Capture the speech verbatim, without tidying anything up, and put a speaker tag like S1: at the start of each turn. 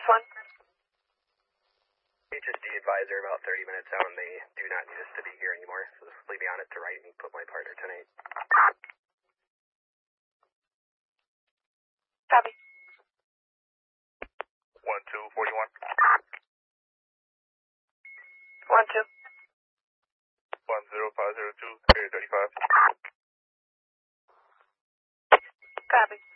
S1: one.
S2: H S D advisor about thirty minutes out, and they do not need us to be here anymore, so just leave me on it to write and put my partner tonight.
S1: Copy.
S3: one two forty-one.
S1: one two.
S3: one zero five zero two, area thirty-five.
S1: Copy.